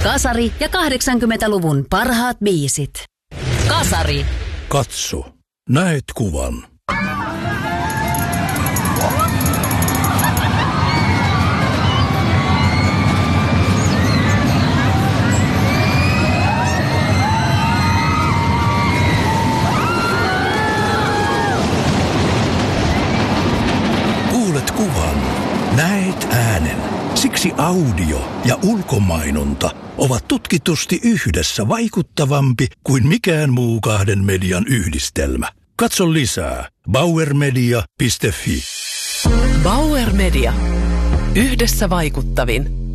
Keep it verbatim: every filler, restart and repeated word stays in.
Kasari ja kahdeksankymmentäluvun parhaat biisit. Kasari. Katso. Näet kuvan. Kuulet kuvan. Näet äänen. Siksi audio ja ulkomainonta ovat tutkitusti yhdessä vaikuttavampi kuin mikään muu kahden median yhdistelmä. Katso lisää bauermedia piste fi. Bauer Media. Yhdessä vaikuttavin.